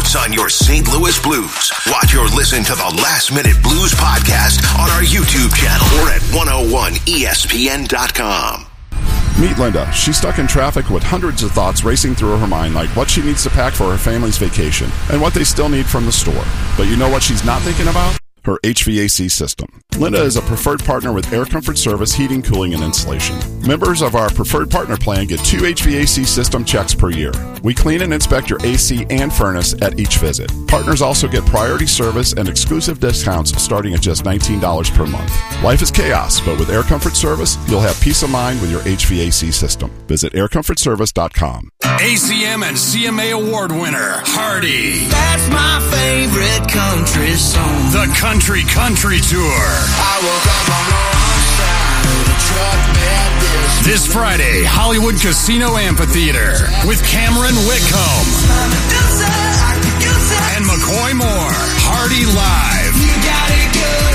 notes on your St. Louis Blues. Watch or listen to the Last Minute Blues podcast on our YouTube channel or at 101ESPN.com. Meet Linda. She's stuck in traffic with hundreds of thoughts racing through her mind, like what she needs to pack for her family's vacation and what they still need from the store. But you know what she's not thinking about? Her HVAC system. Linda is a preferred partner with Air Comfort Service Heating, Cooling, and Insulation. Members of our preferred partner plan get 2 HVAC system checks per year. We clean and inspect your AC and furnace at each visit. Partners also get priority service and exclusive discounts starting at just $19 per month. Life is chaos, but with Air Comfort Service, you'll have peace of mind with your HVAC system. Visit aircomfortservice.com. ACM and CMA Award winner, Hardy. That's my favorite country song. The Country Tour. I woke up on the wrong side of the truck bed this Friday, Hollywood Casino Amphitheater with Cameron Whitcomb and McCoy Moore. Hardy Live. You got it good,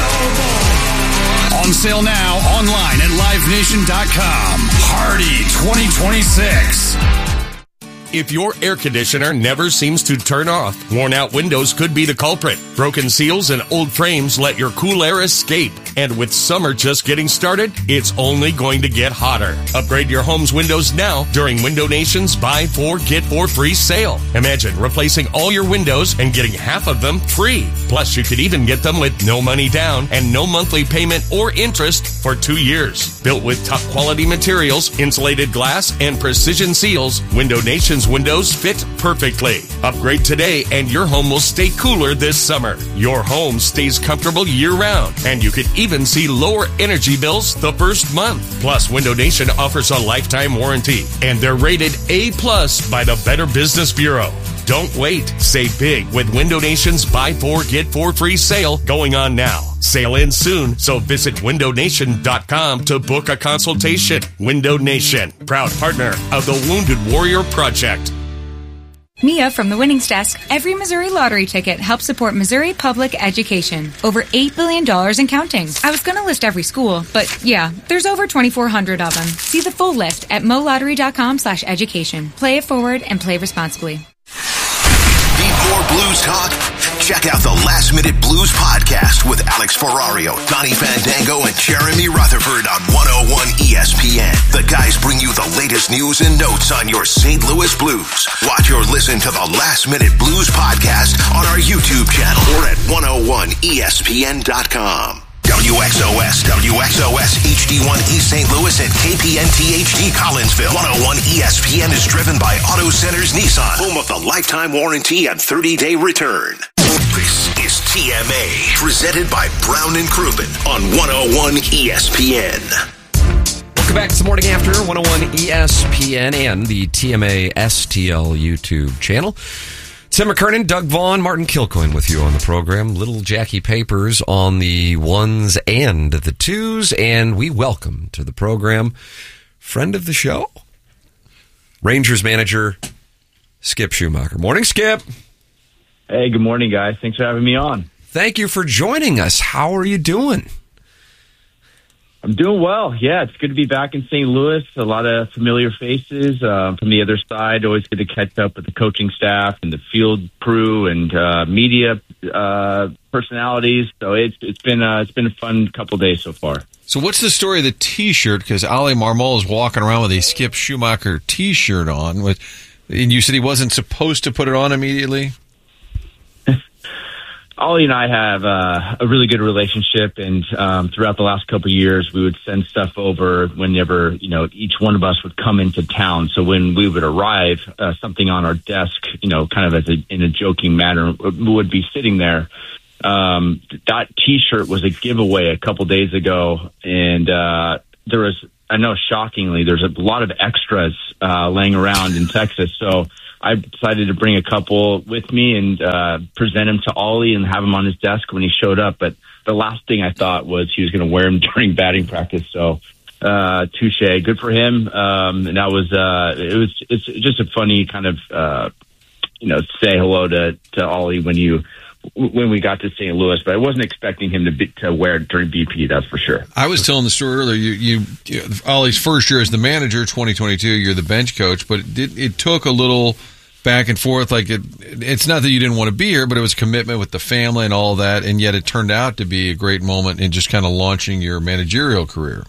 old boy. On sale now, online at livenation.com. Hardy 2026. If your air conditioner never seems to turn off, worn-out windows could be the culprit. Broken seals and old frames let your cool air escape. And with summer just getting started, it's only going to get hotter. Upgrade your home's windows now during Window Nation's Buy 4, Get 4 free sale. Imagine replacing all your windows and getting half of them free. Plus, you could even get them with no money down and no monthly payment or interest for 2 years. Built with top-quality materials, insulated glass, and precision seals, Window Nation's windows fit perfectly. Upgrade today and your home will stay cooler this summer. Your home stays comfortable year-round, and you could even see lower energy bills the first month. Plus, Window Nation offers a lifetime warranty, and they're rated A+ by the Better Business Bureau. Don't wait. Save big with Window Nation's Buy 4, Get 4 free sale going on now. Sale ends soon, so visit windownation.com to book a consultation. Window Nation, proud partner of the Wounded Warrior Project. Mia from the Winnings Desk. Every Missouri lottery ticket helps support Missouri public education. Over $8 billion and counting. I was going to list every school, but yeah, there's over 2,400 of them. See the full list at molottery.com/education. Play it forward and play responsibly. Need more blues talk? Check out the Last Minute Blues podcast with Alex Ferrario, Donnie Fandango, and Jeremy Rutherford on 101 ESPN. The guys bring you the latest news and notes on your St. Louis Blues. Watch or listen to the Last Minute Blues podcast on our YouTube channel or at 101ESPN.com. WXOS, HD1 East St. Louis, and KPNT HD Collinsville. 101 ESPN is driven by Auto Centers Nissan, home of the lifetime warranty and 30-day return. This is TMA, presented by Brown and Crouppen on 101 ESPN. Welcome back to the Morning After, 101 ESPN and the TMA STL YouTube channel. Tim McKernan, Doug Vaughn, Martin Kilcoyne with you on the program. Little Jackie Papers on the ones and the twos. And we welcome to the program friend of the show, Rangers manager Skip Schumacher. Morning, Skip. Hey, good morning, guys. Thanks for having me on. Thank you for joining us. How are you doing? I'm doing well. Yeah, it's good to be back in St. Louis. A lot of familiar faces from the other side. Always good to catch up with the coaching staff and the field crew and media personalities. So it's been a fun couple days so far. So what's the story of the T-shirt? Because Ali Marmol is walking around with a Skip Schumacher T-shirt on. And you said he wasn't supposed to put it on immediately? Ollie and I have a really good relationship, and throughout the last couple of years, we would send stuff over whenever, each one of us would come into town. So when we would arrive, something on our desk, kind of in a joking manner, would be sitting there. That T-shirt was a giveaway a couple days ago, and there was, I know shockingly, there's a lot of extras laying around in Texas, so I decided to bring a couple with me and present him to Ollie and have him on his desk when he showed up. But the last thing I thought was he was going to wear him during batting practice. So touche, good for him. And that was it's just a funny kind of say hello to Ollie when we got to St. Louis, but I wasn't expecting him to wear it during BP, that's for sure. I was telling the story earlier, you Ollie's first year as the manager, 2022, you're the bench coach, but it took a little back and forth. Like it's not that you didn't want to be here, but it was commitment with the family and all that. And yet it turned out to be a great moment in just kind of launching your managerial career.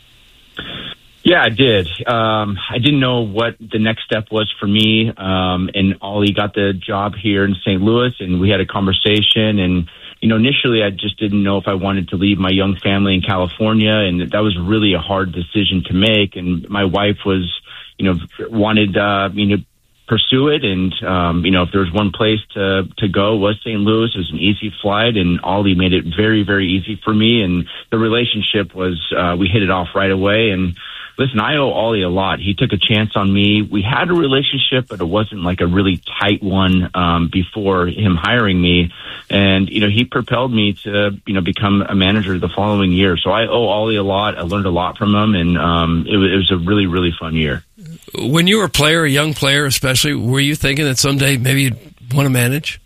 Yeah, I did. I didn't know what the next step was for me. And Ollie got the job here in St. Louis, and we had a conversation. And, initially I just didn't know if I wanted to leave my young family in California. And that was really a hard decision to make. And my wife was, wanted me to pursue it. And, if there was one place to go, it was St. Louis. It was an easy flight, and Ollie made it very, very easy for me. And the relationship was, we hit it off right away. And listen, I owe Ollie a lot. He took a chance on me. We had a relationship, but it wasn't like a really tight one before him hiring me. And, he propelled me to, become a manager the following year. So I owe Ollie a lot. I learned a lot from him, and it was a really, really fun year. When you were a player, a young player especially, were you thinking that someday maybe you'd want to manage?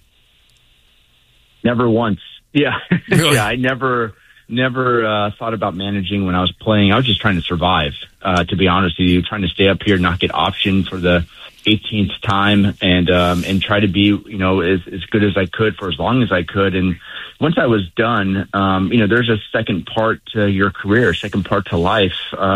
Never once. Yeah. Really? Yeah, I never thought about managing when I was playing. I was just trying to survive, to be honest with you, trying to stay up here, not get optioned for the 18th time, and try to be, as good as I could for as long as I could. And once I was done, there's a second part to your career, second part to life.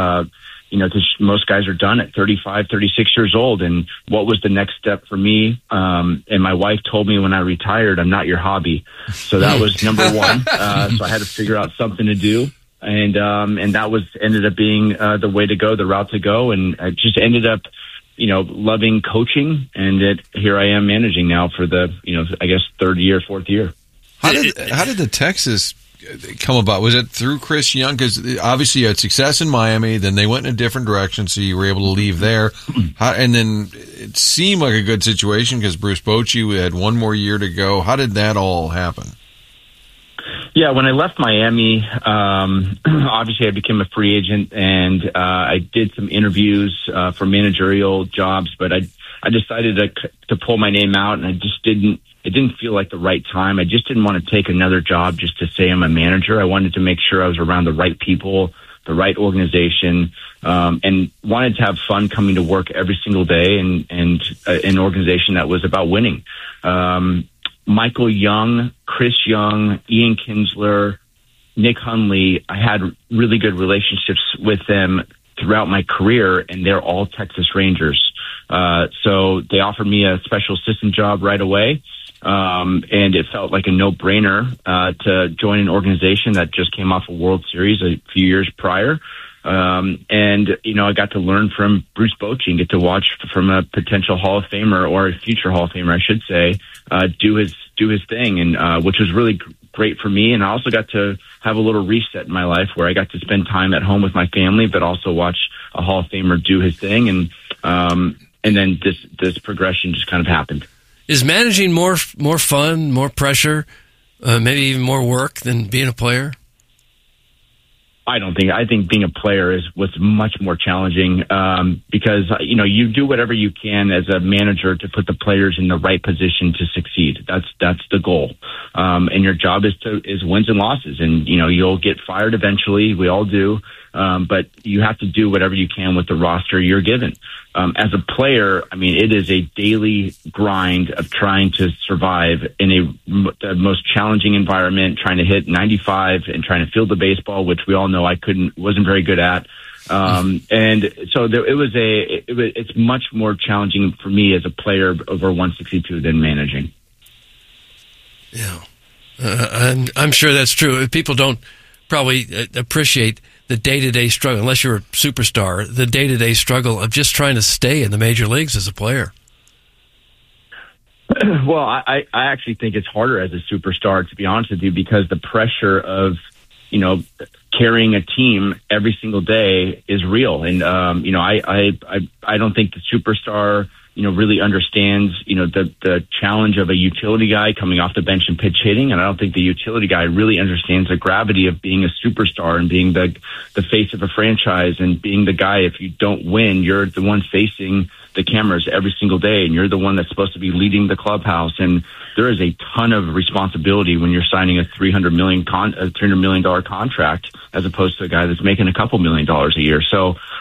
Most guys are done at 35, 36 years old. And what was the next step for me? And my wife told me when I retired, I'm not your hobby. So that was number one. So I had to figure out something to do. And that ended up being the way to go, the route to go. And I just ended up, loving coaching. And here I am managing now for the, third year, fourth year. How did the Texas come about? Was it through Chris Young? Because obviously you had success in Miami, then they went in a different direction, so you were able to leave there. And then it seemed like a good situation because Bruce Bochy had one more year to go. How did that all happen? Yeah, when I left Miami, obviously I became a free agent, and I did some interviews for managerial jobs, but I decided to pull my name out, and it didn't feel like the right time. I just didn't want to take another job just to say I'm a manager. I wanted to make sure I was around the right people, the right organization, and wanted to have fun coming to work every single day and an organization that was about winning. Michael Young, Chris Young, Ian Kinsler, Nick Hundley, I had really good relationships with them throughout my career, and they're all Texas Rangers. So they offered me a special assistant job right away. And it felt like a no-brainer to join an organization that just came off a World Series a few years prior. And I got to learn from Bruce Bochy and get to watch from a potential Hall of Famer, or a future Hall of Famer, I should say, do his thing, and which was really great for me. And I also got to have a little reset in my life where I got to spend time at home with my family, but also watch a Hall of Famer do his thing. And then this progression just kind of happened. Is managing more fun, more pressure, maybe even more work than being a player? I think being a player was much more challenging because, you do whatever you can as a manager to put the players in the right position to succeed. That's the goal. And your job is wins and losses. And, you'll get fired eventually. We all do. But you have to do whatever you can with the roster you're given. As a player, it is a daily grind of trying to survive in the most challenging environment, trying to hit 95 and trying to field the baseball, which we all know I wasn't very good at. And so it's much more challenging for me as a player over 162 than managing. Yeah. I'm sure that's true. People don't probably appreciate the day-to-day struggle, unless you're a superstar, the day-to-day struggle of just trying to stay in the major leagues as a player. Well, I actually think it's harder as a superstar, to be honest with you, because the pressure of, carrying a team every single day is real. And, I don't think the superstar, really understands, the challenge of a utility guy coming off the bench and pitch hitting. And I don't think the utility guy really understands the gravity of being a superstar and being the face of a franchise and being the guy. If you don't win, you're the one facing the cameras every single day, and you're the one that's supposed to be leading the clubhouse. And there is a ton of responsibility when you're signing a $300 million contract, as opposed to a guy that's making a couple $1 million a year. So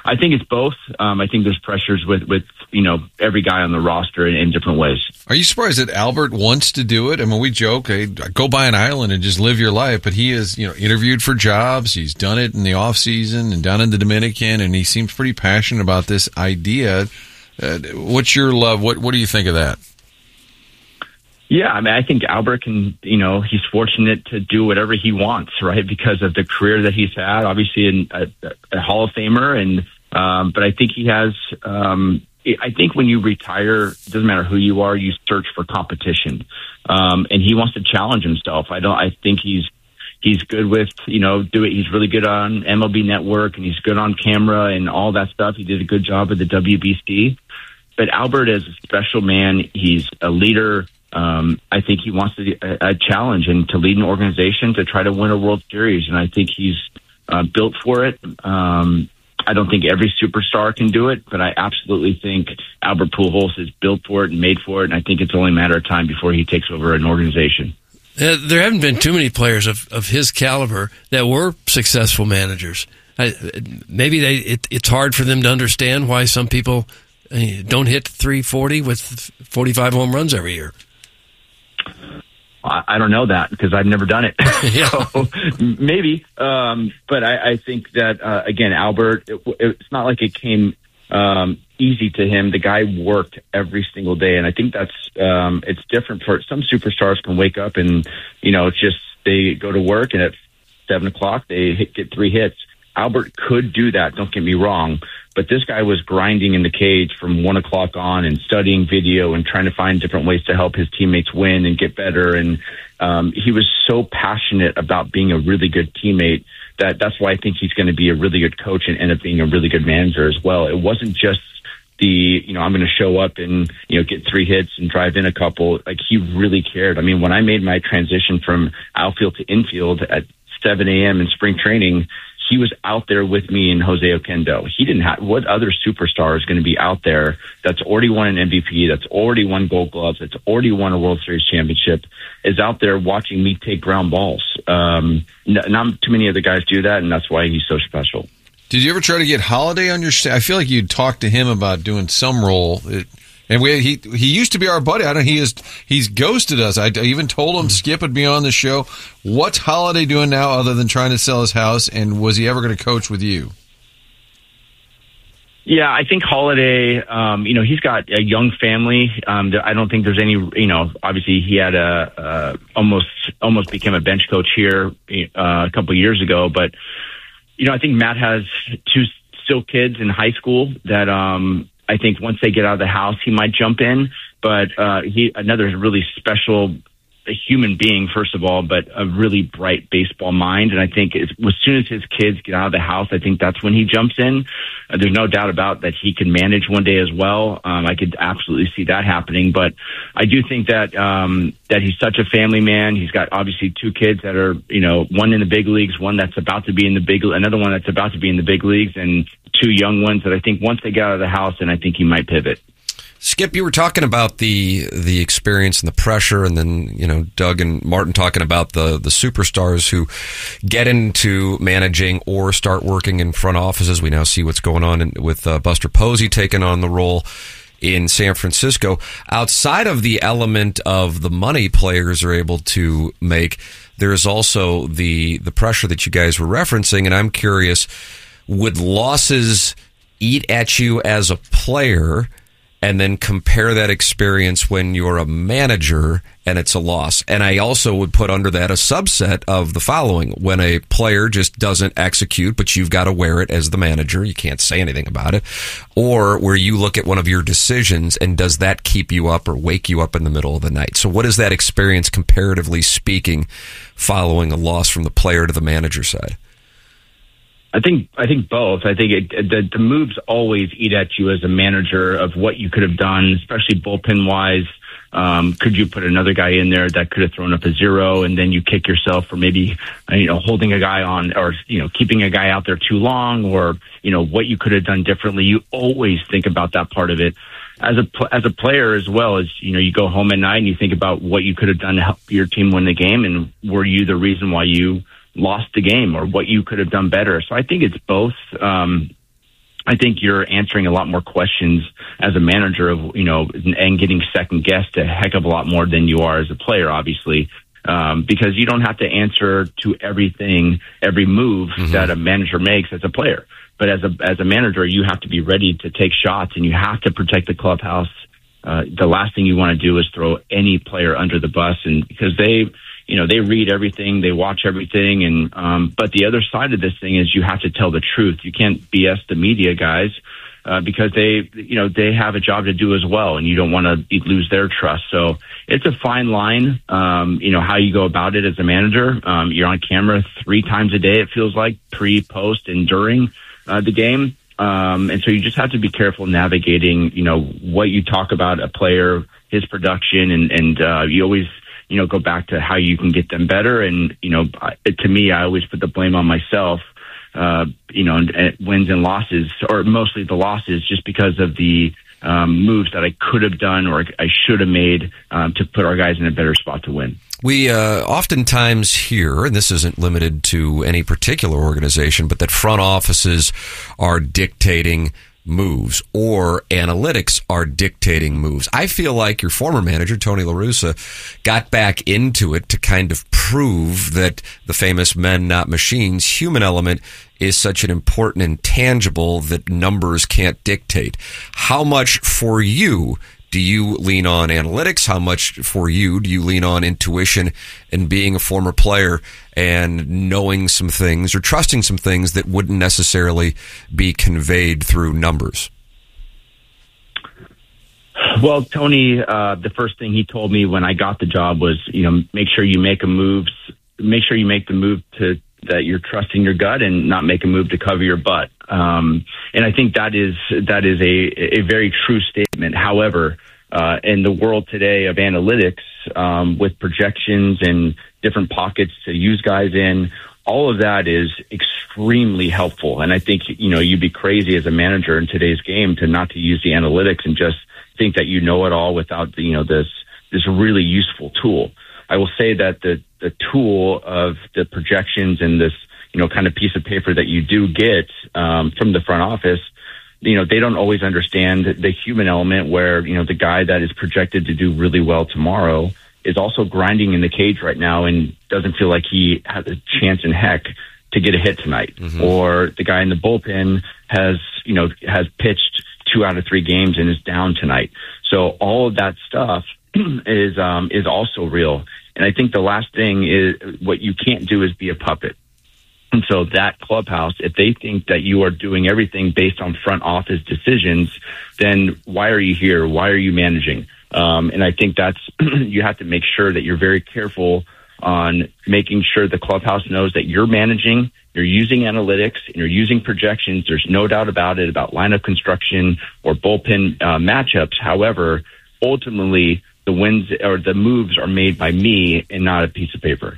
I think it's both. I think there's pressures with every guy on the roster in different ways. Are you surprised that Albert wants to do it? I mean, we joke, hey, go buy an island and just live your life, but he is, interviewed for jobs. He's done it in the off season and down in the Dominican, and he seems pretty passionate about this idea. What's your love? What do you think of that? Yeah, I mean, I think Albert can, he's fortunate to do whatever he wants, right? Because of the career that he's had, obviously a Hall of Famer. But I think he has, I think when you retire, it doesn't matter who you are, you search for competition. And he wants to challenge himself. I think he's good with, he's really good on MLB Network and he's good on camera and all that stuff. He did a good job with the WBC. But Albert is a special man. He's a leader. I think he wants a challenge and to lead an organization to try to win a World Series. And I think he's built for it. I don't think every superstar can do it, but I absolutely think Albert Pujols is built for it and made for it. And I think it's only a matter of time before he takes over an organization. There haven't been too many players of his caliber that were successful managers. Maybe it's hard for them to understand why some people don't hit 340 with 45 home runs every year. I don't know that because I've never done it. So maybe. But I think that, again, Albert, it's not like it came easy to him. The guy worked every single day. And I think that's it's different for some superstars can wake up and, it's just they go to work and at 7 o'clock they get 3 hits. Albert could do that. Don't get me wrong. But this guy was grinding in the cage from 1 o'clock on and studying video and trying to find different ways to help his teammates win and get better. And he was so passionate about being a really good teammate that's why I think he's going to be a really good coach and end up being a really good manager as well. It wasn't just I'm going to show up and, get 3 hits and drive in a couple. Like, he really cared. I mean, when I made my transition from outfield to infield at 7 a.m. in spring training, he was out there with me and Jose Oquendo. He didn't have, what other superstar is going to be out there that's already won an MVP, that's already won Gold Gloves, that's already won a World Series championship, is out there watching me take ground balls. Not too many other guys do that, and that's why he's so special. Did you ever try to get Holiday on your staff? I feel like you'd talk to him about doing some role. And he used to be our buddy. He's ghosted us. I even told him Skip would be on the show. What's Holiday doing now other than trying to sell his house? And was he ever going to coach with you? Yeah, I think Holiday, he's got a young family. I don't think there's any, obviously he had almost became a bench coach here a couple of years ago. But, I think Matt has 2 still kids in high school that, I think once they get out of the house, he might jump in, but another really special human being, first of all, but a really bright baseball mind. And I think as soon as his kids get out of the house, I think that's when he jumps in. There's no doubt about that he can manage one day as well. I could absolutely see that happening, but I do think that he's such a family man. He's got obviously 2 kids that are, one in the big leagues, one that's about to be in another one that's about to be in the big leagues, and 2 young ones that I think once they get out of the house, then I think he might pivot. Skip, you were talking about the experience and the pressure, and then, Doug and Martin talking about the superstars who get into managing or start working in front offices. We now see what's going on with Buster Posey taking on the role in San Francisco. Outside of the element of the money players are able to make, there's also the pressure that you guys were referencing, and I'm curious, would losses eat at you as a player, and then compare that experience when you're a manager and it's a loss? And I also would put under that a subset of the following. When a player just doesn't execute, but you've got to wear it as the manager, you can't say anything about it. Or where you look at one of your decisions, and does that keep you up or wake you up in the middle of the night? So what is that experience, comparatively speaking, following a loss from the player to the manager side? I think both. I think the moves always eat at you as a manager of what you could have done, especially bullpen wise. Could you put another guy in there that could have thrown up a 0, and then you kick yourself for maybe, holding a guy on, or, keeping a guy out there too long, or, what you could have done differently. You always think about that part of it. As a player as well, as, you go home at night and you think about what you could have done to help your team win the game, and were you the reason why you lost the game, or what you could have done better. So I think it's both. I think you're answering a lot more questions as a manager of, and getting second guessed a heck of a lot more than you are as a player, obviously, because you don't have to answer to everything, every move that a manager makes as a player. But as a manager, you have to be ready to take shots, and you have to protect the clubhouse. The last thing you want to do is throw any player under the bus, and because they read everything, they watch everything, and but the other side of this thing is you have to tell the truth. You can't BS the media guys because they have a job to do as well, and you don't want to lose their trust. So it's a fine line, how you go about it as a manager. You're on camera 3 times a day, it feels like, pre, post, and during the game. And so you just have to be careful navigating, what you talk about a player, his production, and you always, go back to how you can get them better. And, to me, I always put the blame on myself, and wins and losses, or mostly the losses, just because of the moves that I could have done or I should have made to put our guys in a better spot to win. We oftentimes hear, and this isn't limited to any particular organization, but that front offices are dictating moves or analytics are dictating moves. I feel like your former manager, Tony La Russa, got back into it to kind of prove that the famous men, not machines, human element is such an important intangible that numbers can't dictate. How much for you do you lean on analytics? How much for you do you lean on intuition and being a former player and knowing some things or trusting some things that wouldn't necessarily be conveyed through numbers? Well, Tony, the first thing he told me when I got the job was, make sure you make the move that you're trusting your gut and not make a move to cover your butt. And I think that is a very true statement. However, in the world today of analytics, with projections and different pockets to use guys in, all of that is extremely helpful. And I think, you'd be crazy as a manager in today's game to not to use the analytics and just think that you know it all without, this really useful tool. I will say that the tool of the projections and this, kind of piece of paper that you do get from the front office, they don't always understand the human element where, the guy that is projected to do really well tomorrow is also grinding in the cage right now and doesn't feel like he has a chance in heck to get a hit tonight. Or the guy in the bullpen has pitched 2 out of 3 games and is down tonight. So all of that stuff is also real. And I think the last thing is what you can't do is be a puppet. And so that clubhouse, if they think that you are doing everything based on front office decisions, then why are you here? Why are you managing? And I think that's, you have to make sure that you're very careful on making sure the clubhouse knows that you're managing, you're using analytics, and you're using projections. There's no doubt about it, about lineup construction or bullpen matchups. However, ultimately, the wins or the moves are made by me and not a piece of paper.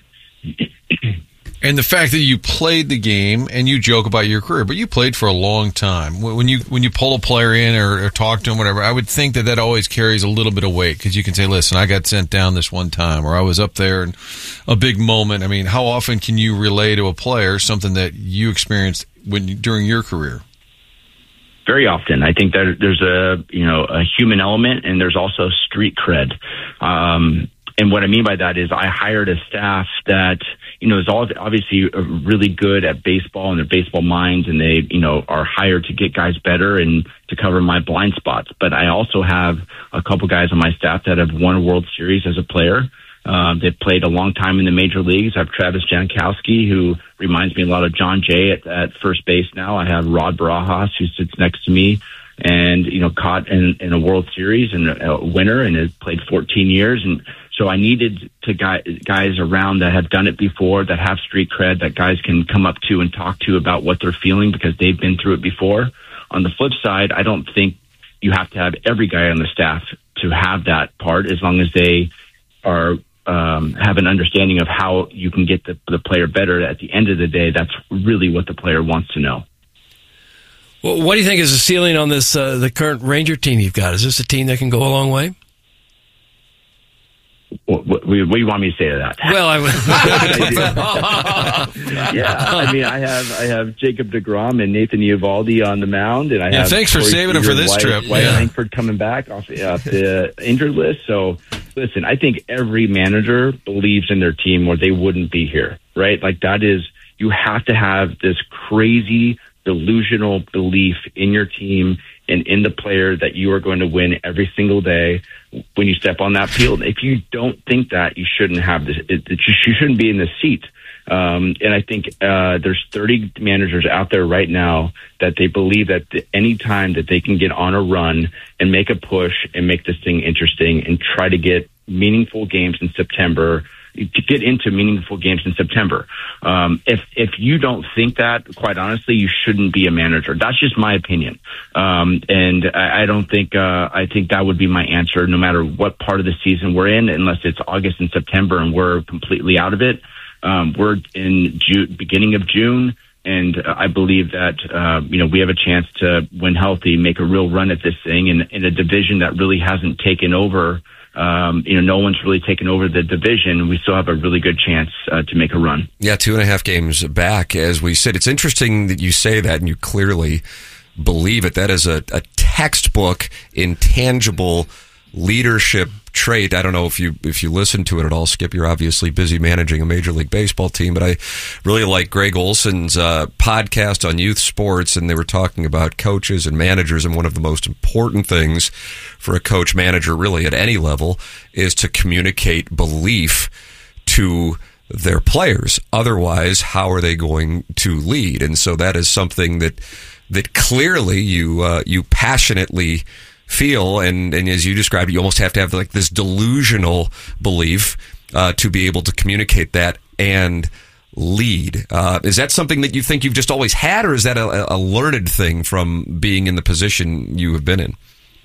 And the fact that you played the game, and you joke about your career, but you played for a long time. When you pull a player in or talk to him, whatever, I would think that always carries a little bit of weight, because you can say, listen, I got sent down this one time, or I was up there in a big moment. I mean, how often can you relay to a player something that you experienced during your career? Very often. I think that there's a human element, and there's also street cred. And what I mean by that is I hired a staff that, is obviously really good at baseball and their baseball minds, and they, are hired to get guys better and to cover my blind spots. But I also have a couple guys on my staff that have won a World Series as a player. They've played a long time in the major leagues. I have Travis Jankowski, who reminds me a lot of John Jay at first base now. I have Rod Barajas, who sits next to me and, caught in a World Series and a winner and has played 14 years. And so I needed to guys around that have done it before, that have street cred, that guys can come up to and talk to about what they're feeling because they've been through it before. On the flip side, I don't think you have to have every guy on the staff to have that part, as long as they are have an understanding of how you can get the player better. At the end of the day, that's really what the player wants to know. Well, what do you think is the ceiling on this the current Ranger team you've got? Is this a team that can go a long way? What do you want me to say to that? Well, I mean, I have Jacob deGrom and Nathan Eovaldi on the mound, and I have thanks for Corey saving him Seager for this and trip. Wyatt Yeah. Langford coming back off the injured list. So, listen, I think every manager believes in their team, or they wouldn't be here, right? Like that is, you have to have this crazy delusional belief in your team and in the player that you are going to win every single day when you step on that field. If you don't think that, you shouldn't have this. You shouldn't be in this seat. And I think there's 30 managers out there right now that they believe that any time that they can get on a run and make a push and make this thing interesting and try to get meaningful games in September, to get into meaningful games in September. If you don't think that, quite honestly, you shouldn't be a manager. That's just my opinion. And I don't think, I think that would be my answer no matter what part of the season we're in, unless it's August and September and we're completely out of it. We're in beginning of June. And I believe that, we have a chance to, when healthy, make a real run at this thing in a division that really hasn't taken over. No one's really taken over the division. We still have a really good chance to make a run. Yeah, 2.5 games back, as we said. It's interesting that you say that and you clearly believe it. That is a textbook, intangible leadership trait. I don't know if you listen to it at all, Skip. You're obviously busy managing a Major League Baseball team, but I really like Greg Olson's podcast on youth sports, and they were talking about coaches and managers, and one of the most important things for a coach manager really at any level is to communicate belief to their players. Otherwise, how are they going to lead? And so that is something that clearly you passionately feel, and as you described, you almost have to have like this delusional belief to be able to communicate that and lead. Is that something that you think you've just always had, or is that a learned thing from being in the position you have been in?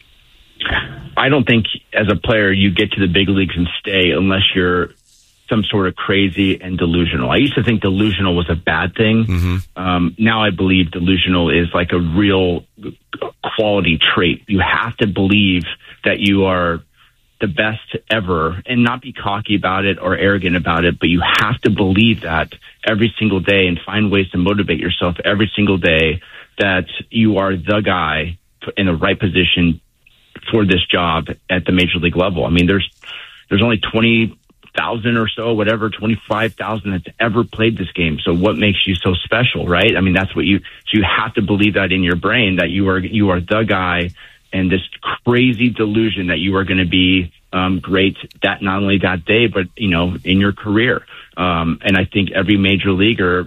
I don't think as a player you get to the big leagues and stay unless you're some sort of crazy and delusional. I used to think delusional was a bad thing. Mm-hmm. Now I believe delusional is like a real quality trait. You have to believe that you are the best ever and not be cocky about it or arrogant about it, but you have to believe that every single day and find ways to motivate yourself every single day that you are the guy in the right position for this job at the major league level. I mean, there's only 20,000 or so, whatever, 25,000 that's ever played this game. So what makes you so special, right? I mean, that's what you have to believe that in your brain, that you are the guy, and this crazy delusion that you are going to be great that not only that day, but, in your career. And I think every major leaguer,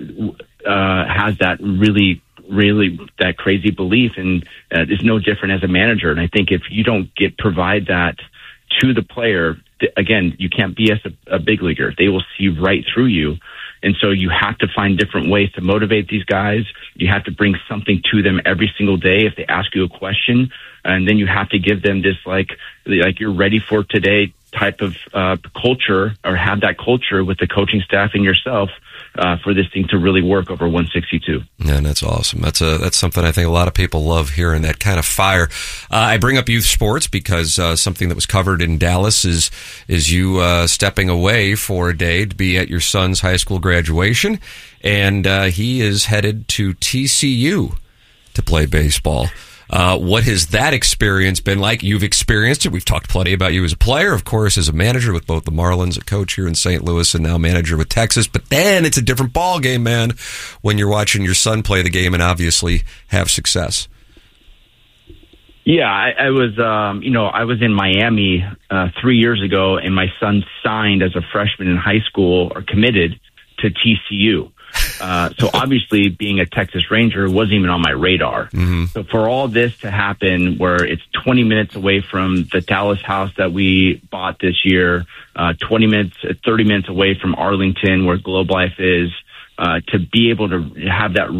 has that really that crazy belief, and is no different as a manager. And I think if you don't provide that to the player, again, you can't be as a big leaguer. They will see right through you. And so you have to find different ways to motivate these guys. You have to bring something to them every single day if they ask you a question. And then you have to give them this like you're ready for today type of culture, or have that culture with the coaching staff and yourself for this thing to really work over 162. Yeah, and that's awesome. That's something I think a lot of people love hearing, that kind of fire. I bring up youth sports because something that was covered in Dallas is you stepping away for a day to be at your son's high school graduation, and he is headed to TCU to play baseball. What has that experience been like? You've experienced it. We've talked plenty about you as a player, of course, as a manager with both the Marlins, a coach here in St. Louis, and now manager with Texas. But then it's a different ball game, man, when you're watching your son play the game and obviously have success. Yeah, I was in Miami 3 years ago, and my son signed as a freshman in high school, or committed to TCU. So obviously being a Texas Ranger wasn't even on my radar. Mm-hmm. So for all this to happen, where it's 20 minutes away from the Dallas house that we bought this year, 30 minutes away from Arlington, where Globe Life is, to be able to have that,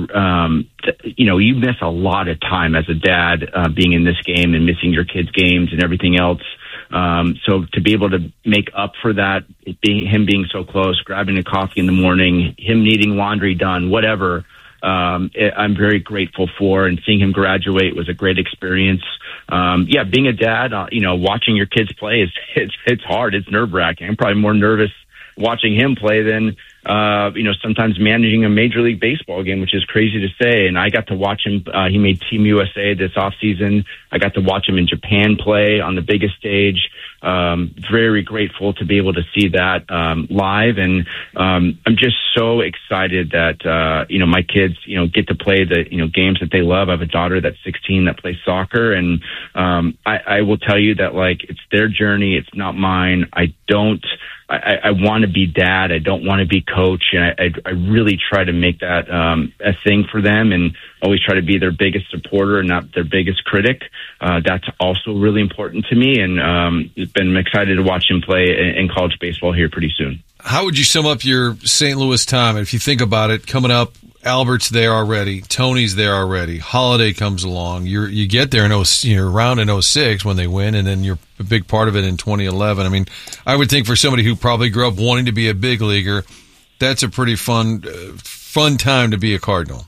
you miss a lot of time as a dad, being in this game and missing your kids' games and everything else. So to be able to make up for that, him being so close, grabbing a coffee in the morning, him needing laundry done, whatever, I'm very grateful for. And seeing him graduate was a great experience. Being a dad, watching your kids play it's hard. It's nerve-wracking. I'm probably more nervous watching him play than sometimes managing a Major League Baseball game, which is crazy to say. And I got to watch him. He made Team USA this offseason. I got to watch him in Japan play on the biggest stage. Very grateful to be able to see that live. And I'm just so excited that, my kids, get to play the, games that they love. I have a daughter that's 16 that plays soccer. And I will tell you that, it's their journey. It's not mine. I want to be dad. I don't want to be coach. And I really try to make that a thing for them, and always try to be their biggest supporter and not their biggest critic. That's also really important to me. And I'm excited to watch him play in college baseball here pretty soon. How would you sum up your St. Louis time? If you think about it, coming up, Albert's there already, Tony's there already, Holiday comes along. You get there you're around in 06 when they win, and then you're a big part of it in 2011. I mean, I would think for somebody who probably grew up wanting to be a big leaguer, that's a pretty fun time to be a Cardinal.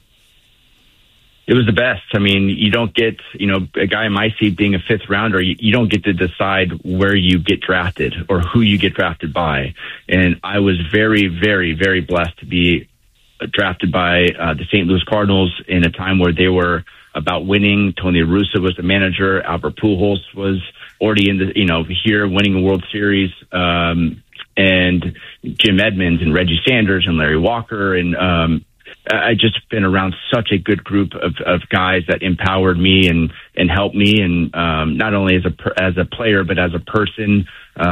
It was the best. I mean, you don't get, a guy in my seat being a fifth rounder, you don't get to decide where you get drafted or who you get drafted by. And I was very, very, very blessed to be drafted by the St. Louis Cardinals in a time where they were about winning. Tony La Russa was the manager. Albert Pujols was already in the, here winning a World Series. And Jim Edmonds and Reggie Sanders and Larry Walker. And I just been around such a good group of guys that empowered me and helped me. And not only as a player, but as a person.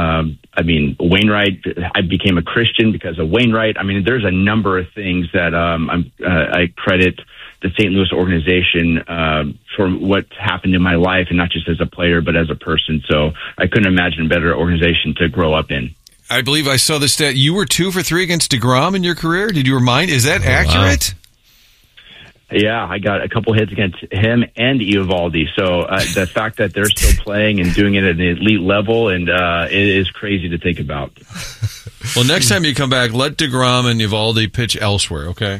Wainwright, I became a Christian because of Wainwright. I mean, there's a number of things that I credit the St. Louis organization for what's happened in my life, and not just as a player, but as a person. So I couldn't imagine a better organization to grow up in. I believe I saw the stat. You were 2 for 3 against DeGrom in your career. Did you remind? Is that accurate? Wow. Yeah, I got a couple hits against him and Eovaldi. So the fact that they're still playing and doing it at an elite level, and it is crazy to think about. Well, next time you come back, let DeGrom and Eovaldi pitch elsewhere, okay?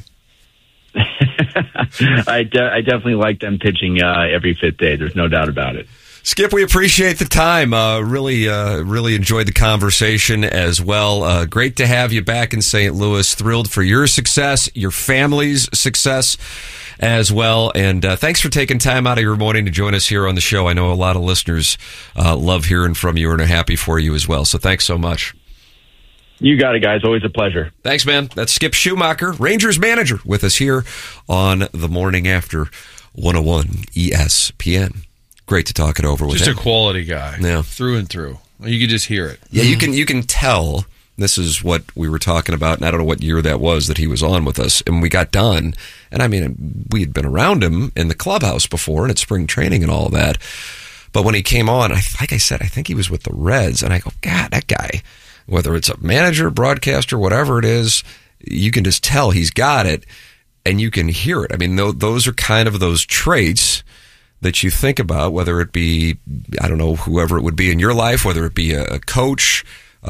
I definitely like them pitching every fifth day. There's no doubt about it. Skip, we appreciate the time. Really enjoyed the conversation as well. Great to have you back in St. Louis. Thrilled for your success, your family's success as well. And thanks for taking time out of your morning to join us here on the show. I know a lot of listeners love hearing from you and are happy for you as well. So thanks so much. You got it, guys. Always a pleasure. Thanks, man. That's Skip Schumacher, Rangers manager, with us here on The Morning After 101 ESPN. Great to talk it over with him. Just a quality guy, yeah, through and through. You can just hear it. Yeah, you can tell. This is what we were talking about, and I don't know what year that was that he was on with us. And we got done, and I mean, we had been around him in the clubhouse before and at spring training and all that. But when he came on, like I said, I think he was with the Reds, and I go, God, that guy, whether it's a manager, broadcaster, whatever it is, you can just tell he's got it, and you can hear it. I mean, those are kind of those traits that you think about, whether it be, I don't know, whoever it would be in your life, whether it be a coach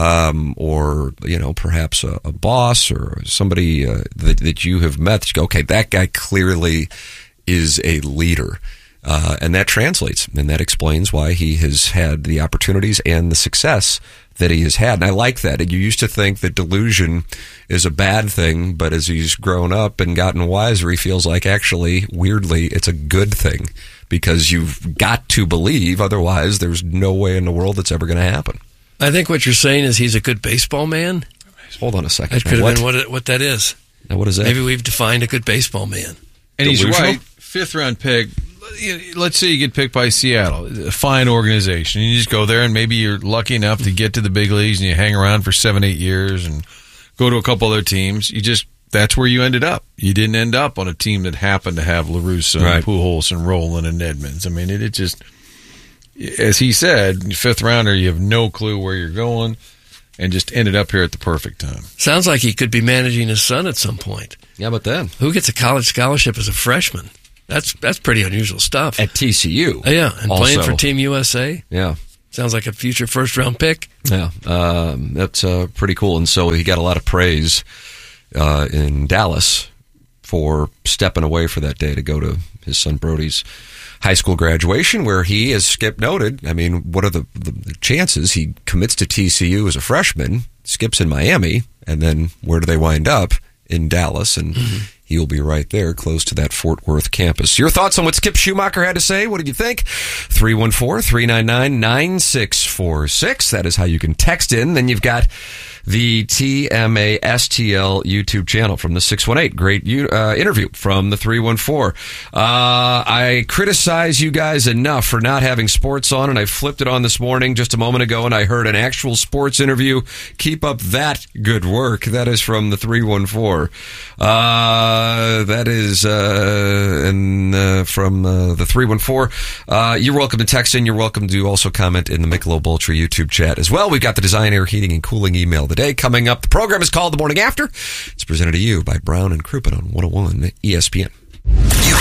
or, perhaps a boss or somebody that you have met. You go, okay, that guy clearly is a leader. And that translates, and that explains why he has had the opportunities and the success that he has had. And I like that. And you used to think that delusion is a bad thing, but as he's grown up and gotten wiser, he feels like actually, weirdly, it's a good thing, because you've got to believe, otherwise there's no way in the world that's ever going to happen. I think what you're saying is he's a good baseball man. Hold on a second. That could have been what that is. Now, what is that? Maybe we've defined a good baseball man. And he's right. 5th round pick. Let's say you get picked by Seattle, a fine organization. You just go there, and maybe you're lucky enough to get to the big leagues, and you hang around for 7-8 years and go to a couple other teams. That's where you ended up. You didn't end up on a team that happened to have La Russa and Pujols and Rolen and Edmonds. I mean, it just, as he said, 5th rounder, you have no clue where you're going, and just ended up here at the perfect time. Sounds like he could be managing his son at some point. Yeah, but then who gets a college scholarship as a freshman? That's pretty unusual stuff. At TCU. Yeah, and also playing for Team USA. Yeah. Sounds like a future first-round pick. Yeah, that's pretty cool. And so he got a lot of praise in Dallas for stepping away for that day to go to his son Brody's high school graduation, where he, as Skip noted, I mean, what are the chances he commits to TCU as a freshman, Skip's in Miami, and then where do they wind up? In Dallas, and he'll be right there close to that Fort Worth campus. Your thoughts on what Skip Schumacher had to say? What did you think? 314-399-9646. That is how you can text in. Then you've got the TMA STL YouTube channel from the 618. Great interview from the 314. I criticize you guys enough for not having sports on, and I flipped it on this morning just a moment ago, and I heard an actual sports interview. Keep up that good work. That is from the 314. That is from the 314. You're welcome to text in. You're welcome to also comment in the Michelob Ultra YouTube chat as well. We've got the Design, Air, Heating, and Cooling email today coming up. The program is called The Morning After. It's presented to you by Brown and Crouppen on 101 ESPN. You